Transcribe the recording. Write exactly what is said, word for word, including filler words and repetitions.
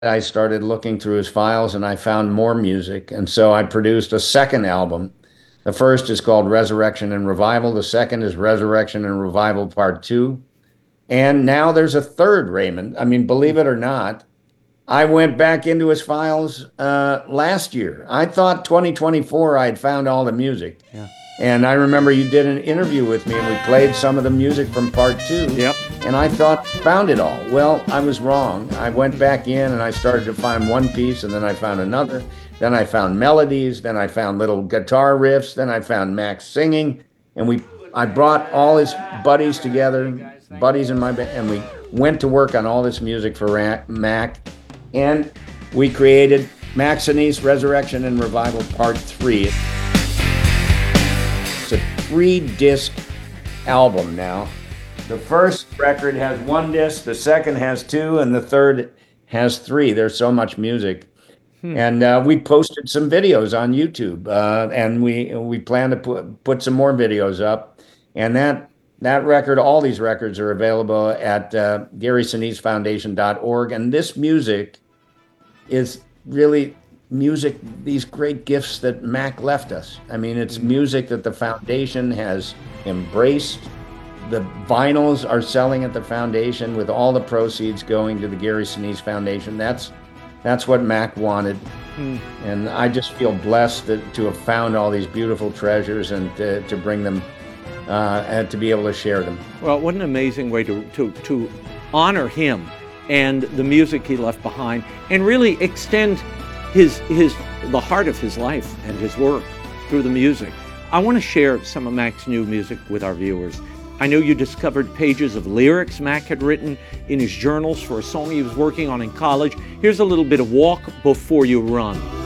I started looking through his files and I found more music. And so I produced a second album. The first is called Resurrection and Revival. The second is Resurrection and Revival Part Two. And now there's a third, Raymond. I mean, believe it or not, I went back into his files uh, last year. I thought twenty twenty-four I had found all the music. Yeah. And I remember you did an interview with me and we played some of the music from part two. Yep. And I thought found it all. Well, I was wrong. I went back in and I started to find one piece and then I found another. Then I found melodies. Then I found little guitar riffs. Then I found Max singing. And we, I brought all his buddies together, buddies in my band, and we went to work on all this music for Mac. And we created Max Sinise Resurrection and Revival Part three. It's a three-disc album now. The first record has one disc, the second has two, and the third has three. There's so much music. Hmm. And uh, we posted some videos on YouTube, uh, and we we plan to put, put some more videos up. And that that record, all these records are available at uh, Gary Sinise Foundation dot org. And this music is really music, these great gifts that Mac left us. I mean, it's music that the foundation has embraced. The vinyls are selling at the foundation with all the proceeds going to the Gary Sinise Foundation. That's that's what Mac wanted. Mm. And I just feel blessed that, to have found all these beautiful treasures and to, to bring them uh, and to be able to share them. Well, what an amazing way to, to, to honor him and the music he left behind, and really extend his his the heart of his life and his work through the music. I want to share some of Mac's new music with our viewers. I know you discovered pages of lyrics Mac had written in his journals for a song he was working on in college. Here's a little bit of Walk Before You Run.